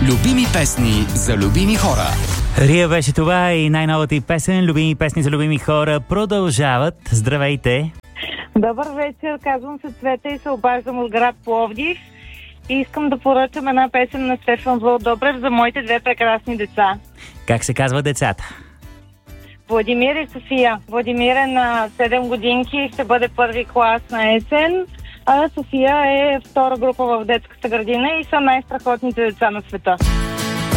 Любими песни за любими хора. Рия беше това и най-новата и песен. Любими песни за любими хора продължават. Здравейте! Добър вечер, казвам се Цвета и се обаждам от град Пловдив. И искам да поръчам една песен на Стефан Вълдобрев за моите две прекрасни деца. Как се казва децата? Владимир и София. Владимир е на 7 годинки, ще бъде първи клас на есен, а София е втора група в детската градина и са най-страхотните деца на света.